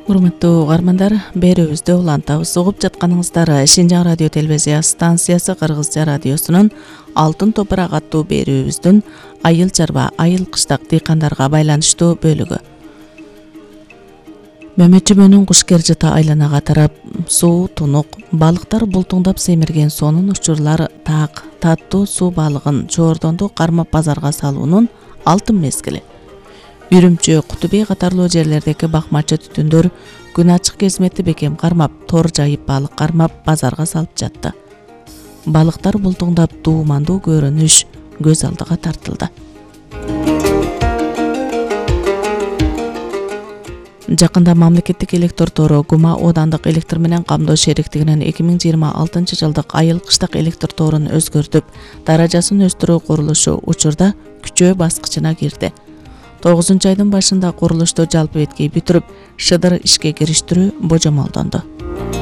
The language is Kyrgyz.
Урматтуу угармандар, берүүбүздө улантабыз. Угуп жатканыңыздар Шинжаң радио телевизия станциясы Кыргызча радиосунун Алтын топурак аттуу берүүбүздүн айыл чарба, айыл кыштак дыйкандарга байланыштуу бөлүгү. Мөмөчөбөнүн кушкер жыта айланага тарап, суу тунук, балыктар бултуңдап семирген сонун учурлар таак, таттуу суу балыгын чоордонду кармап базарга салуунун алтын мезгили. Үрүмчү, Кутубей катарлуу жерлердеги бакмачы түтүндөр күн ачык кезметти бекем кармап, тор жайып балык кармап базарга салып жатты. Балыктар бултуңдап дуумандуу көрүнүш көз алдыга тартылды. Жакында мамлекеттик электр тору Гума оодандык электр менен камдоо шериктигинин 2026 жылдык айыл кыштак электр торун өзгөртүп, даражасын өстүрүү курулушу учурда күчөө баскычына кирди. 9 айдын башында курулушту жалпы беткей бүтүрүп, шыдыр ишке кириштирүү божомолдонду.